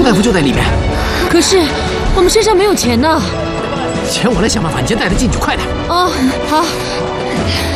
大夫就在里面。 可是我们身上没有钱呢。 钱我来想办法，你先带他进去，快点。 哦，好。